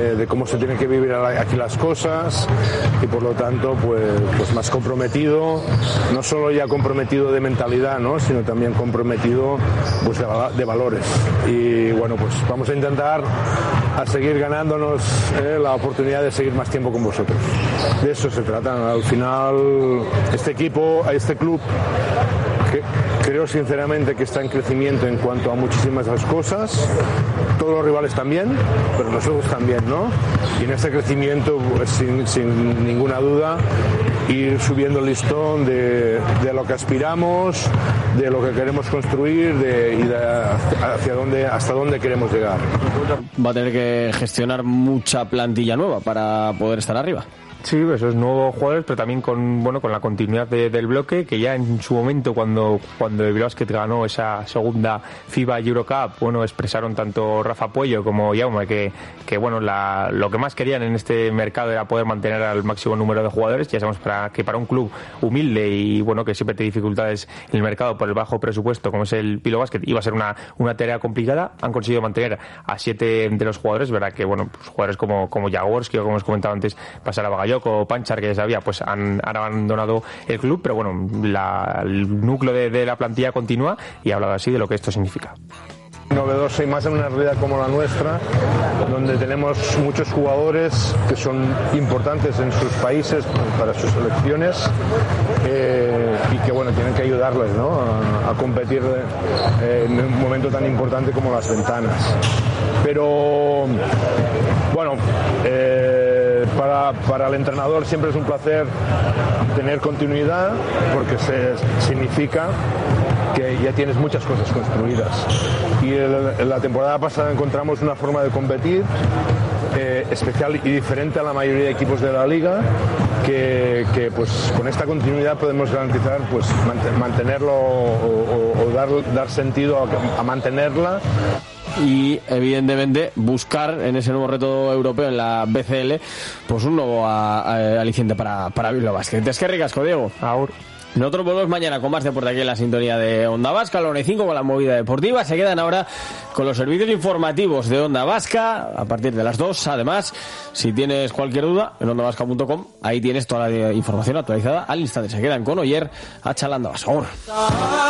de cómo se tienen que vivir aquí las cosas y por lo tanto pues más comprometido, no solo ya comprometido de mentalidad, ¿no?, sino también comprometido pues de valores. Y bueno, pues vamos a intentar a seguir ganándonos la oportunidad de seguir más tiempo con vosotros. De eso se trata. Al final este equipo, este club, creo sinceramente que está en crecimiento en cuanto a muchísimas de las cosas, todos los rivales también, pero nosotros también, ¿no? Y en este crecimiento, pues, sin ninguna duda, ir subiendo el listón de lo que aspiramos, de lo que queremos construir hasta dónde queremos llegar. Va a tener que gestionar mucha plantilla nueva para poder estar arriba. Sí, esos nuevos jugadores, pero también con la continuidad del bloque, que ya en su momento cuando el Bilbao Basket ganó esa segunda FIBA Eurocup, expresaron tanto Rafa Puello como Jaume que lo que más querían en este mercado era poder mantener al máximo número de jugadores. Ya sabemos que para un club humilde y que siempre tiene dificultades en el mercado por el bajo presupuesto como es el Bilbao Basket, iba a ser una tarea complicada. Han conseguido mantener a 7 de los jugadores, verdad que pues jugadores como Jaworski o como hemos comentado antes, pasar a Bagayoko o Panchar, que ya sabía, pues han abandonado el club, pero el núcleo de la plantilla continúa y ha hablado así de lo que esto significa. Novedoso y más en una realidad como la nuestra, donde tenemos muchos jugadores que son importantes en sus países para sus selecciones y que tienen que ayudarles, ¿no?, a competir en un momento tan importante como las ventanas. Pero para el entrenador siempre es un placer tener continuidad, porque significa que ya tienes muchas cosas construidas. Y en la temporada pasada encontramos una forma de competir especial y diferente a la mayoría de equipos de la liga, que pues con esta continuidad podemos garantizar pues mantenerlo o dar sentido a mantenerla. Y evidentemente buscar en ese nuevo reto europeo en la BCL pues un nuevo aliciente para Bilbao Basket. Es que ricasco, Diego. Aur. Nosotros volvemos mañana con más deporte aquí en la sintonía de Onda Vasca, la 1:05 con la movida deportiva. Se quedan ahora con los servicios informativos de Onda Vasca a partir de las 2. Además, si tienes cualquier duda, en ondavasca.com, ahí tienes toda la información actualizada al instante. Se quedan con Oyer a Chalanda Vasca.